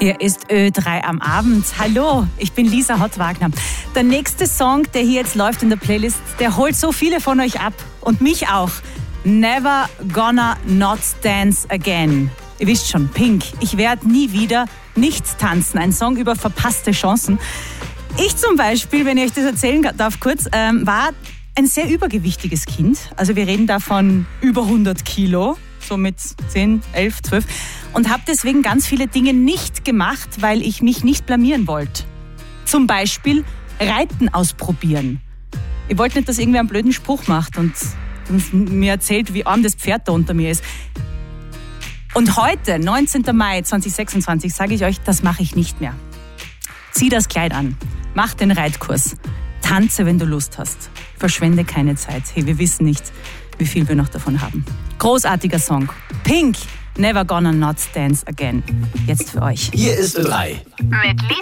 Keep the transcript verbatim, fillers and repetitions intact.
Hier ist Ö drei am Abend. Hallo, ich bin Lisa Hott-Wagner. Der nächste Song, der hier jetzt läuft in der Playlist, der holt so viele von euch ab. Und mich auch. Never Gonna Not Dance Again. Ihr wisst schon, Pink. Ich werde nie wieder nicht tanzen. Ein Song über verpasste Chancen. Ich zum Beispiel, wenn ich euch das erzählen darf kurz, ähm, war ein sehr übergewichtiges Kind. Also wir reden da von über hundert Kilo. So mit zehn, elf, zwölf. Und habe deswegen ganz viele Dinge nicht gemacht, weil ich mich nicht blamieren wollte. Zum Beispiel Reiten ausprobieren. Ich wollte nicht, dass irgendwer einen blöden Spruch macht und mir erzählt, wie arm das Pferd da unter mir ist. Und heute, neunzehnten Mai zweitausendsechsundzwanzig, sage ich euch, das mache ich nicht mehr. Zieh das Kleid an, mach den Reitkurs, tanze, wenn du Lust hast. Verschwende keine Zeit. Hey, wir wissen nicht, wie viel wir noch davon haben. Großartiger Song. Pink, Never Gonna Not Dance Again. Jetzt für euch. Hier ist Ö drei. Mit Lisa